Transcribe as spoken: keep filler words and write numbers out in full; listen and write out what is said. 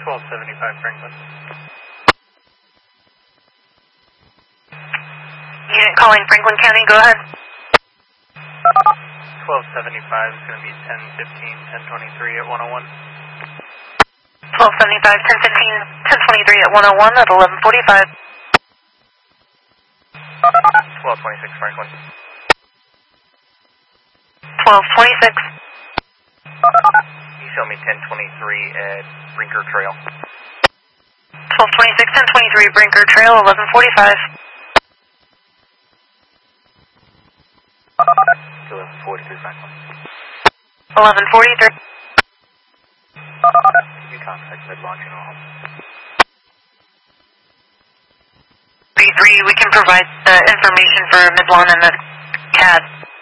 twelve seventy-five Franklin. Unit calling Franklin County, go ahead. twelve seventy-five is going to be ten fifteen, ten twenty-three at one oh one. twelve seventy-five, ten fifteen, ten twenty-three at one oh one at eleven forty-five. twelve twenty-six Franklin. twelve twenty-six. You show me ten twenty-three at Brinker Trail. twelve twenty-six, ten twenty-three Brinker Trail, eleven forty-five. eleven forty-three Franklin. eleven forty-three. Can you contact mid-launch and all? three three, we can provide the information for Midlawn and the C A D.